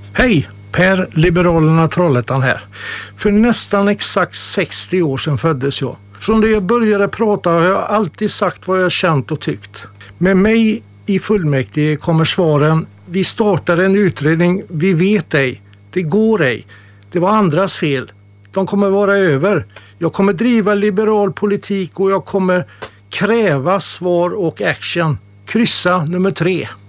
Hej, Per Liberalerna Trollhättan här. För nästan exakt 60 år sedan föddes jag. Från det jag började prata har jag alltid sagt vad jag känt och tyckt. Med mig i fullmäktige kommer svaren: vi startade en utredning, vi vet ej, det går ej, det var andras fel, de kommer vara över. Jag kommer driva liberal politik och jag kommer kräva svar och action. Kryssa nummer 3.